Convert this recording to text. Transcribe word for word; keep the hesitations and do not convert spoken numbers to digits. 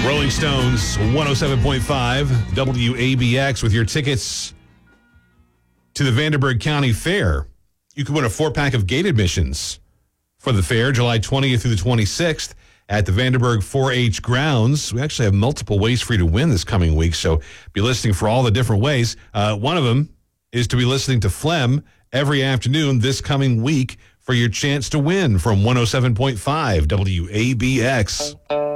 Rolling Stones, one oh seven point five W A B X with your tickets to the Vanderburgh County Fair. You can win a four-pack of gate admissions for the fair, July twentieth through the twenty-sixth at the Vanderburgh four H grounds. We actually have multiple ways for you to win this coming week, so be listening for all the different ways. Uh, one of them is to be listening to Phlegm every afternoon this coming week for your chance to win from one oh seven point five W A B X.